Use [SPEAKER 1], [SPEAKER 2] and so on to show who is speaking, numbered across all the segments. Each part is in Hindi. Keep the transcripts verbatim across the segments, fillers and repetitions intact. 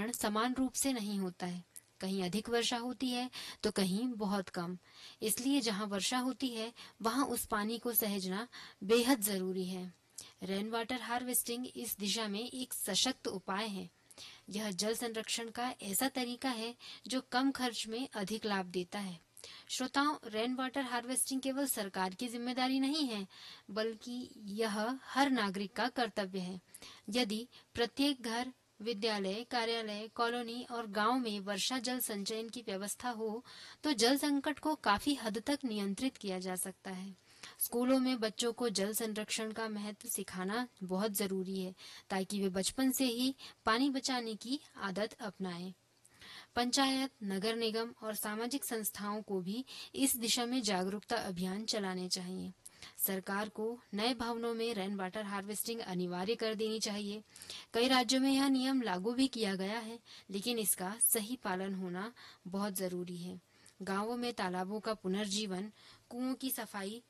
[SPEAKER 1] संग्रहण समान रूप से नहीं होता है। कहीं अधिक वर्षा होती है तो कहीं बहुत कम। इसलिए जहाँ वर्षा होती है वहाँ उस पानी को सहेजना बेहद जरूरी है। रेन वाटर हार्वेस्टिंग इस दिशा में एक सशक्त उपाय है। यह जल संरक्षण का ऐसा तरीका है जो कम खर्च में अधिक लाभ देता है। श्रोताओं, रेन वाटर हार्वेस्टिंग केवल सरकार की जिम्मेदारी नहीं है, बल्कि यह हर नागरिक का कर्तव्य है। यदि प्रत्येक घर, विद्यालय, कार्यालय, कॉलोनी और गांव में वर्षा जल संचयन की व्यवस्था हो तो जल संकट को काफी हद तक नियंत्रित किया जा सकता है। स्कूलों में बच्चों को जल संरक्षण का महत्व सिखाना बहुत जरूरी है, ताकि वे बचपन से ही पानी बचाने की आदत अपनाएं। पंचायत, नगर निगम और सामाजिक संस्थाओं को भी इस दिशा में जागरूकता अभियान चलाने चाहिए। सरकार को नए भवनों में रेन वाटर हार्वेस्टिंग अनिवार्य कर देनी चाहिए। कई राज्यों में यह नियम लागू भी किया गया है, लेकिन इसका सही पालन होना बहुत जरूरी है। गांवों में तालाबों का पुनर्जीवन, कुओं की सफाई,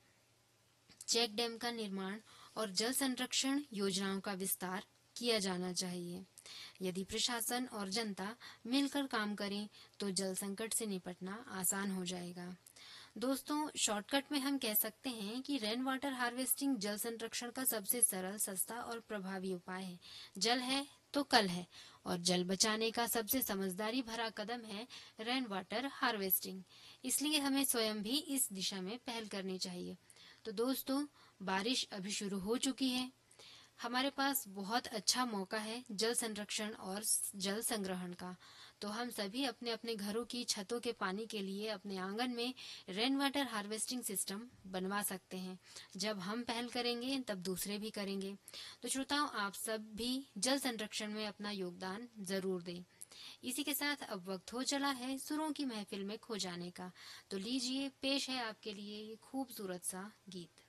[SPEAKER 1] चेक डैम का निर्माण और जल संरक्षण योजनाओं का विस्तार किया जाना चाहिए। यदि प्रशासन और जनता मिलकर काम करें तो जल संकट से निपटना आसान हो जाएगा। दोस्तों, शॉर्टकट में हम कह सकते हैं कि रेन वाटर हार्वेस्टिंग जल संरक्षण का सबसे सरल, सस्ता और प्रभावी उपाय है। जल है तो कल है, और जल बचाने का सबसे समझदारी भरा कदम है रेन वाटर हार्वेस्टिंग। इसलिए हमें स्वयं भी इस दिशा में पहल करनी चाहिए। तो दोस्तों, बारिश अभी शुरू हो चुकी है। हमारे पास बहुत अच्छा मौका है जल संरक्षण और जल संग्रहण का। तो हम सभी अपने अपने घरों की छतों के पानी के लिए अपने आंगन में रेन वाटर हार्वेस्टिंग सिस्टम बनवा सकते हैं। जब हम पहल करेंगे तब दूसरे भी करेंगे। तो श्रोताओं, आप सब भी जल संरक्षण में अपना योगदान जरूर दें। इसी के साथ अब वक्त हो चला है सुरों की महफिल में खो जाने का। तो लीजिए, पेश है आपके लिए ये खूबसूरत सा गीत।